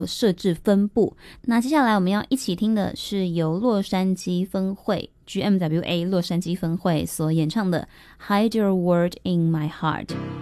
设置分部。那接下来我们要一起听的是由洛杉矶分会 GMWA 洛杉矶分会所演唱的 Hide Your Word in My Heart。